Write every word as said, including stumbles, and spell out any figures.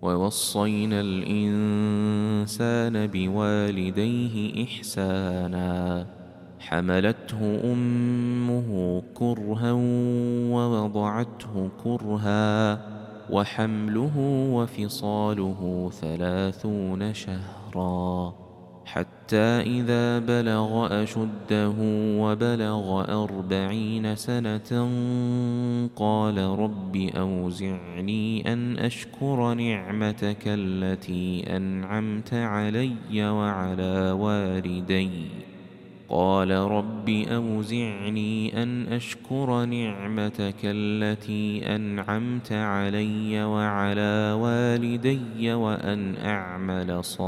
ووصينا الإنسان بوالديه إحسانا حملته أمه كرها ووضعته كرها وحمله وفصاله ثلاثون شهرا حتى إذا بلغ أشده وبلغ أربعين سنة قال رب أوزعني أن أشكر نعمتك التي أنعمت علي وعلى والدي قال رب أوزعني أن أشكر نعمتك التي أنعمت علي وعلى والدي وأن أعمل صالحا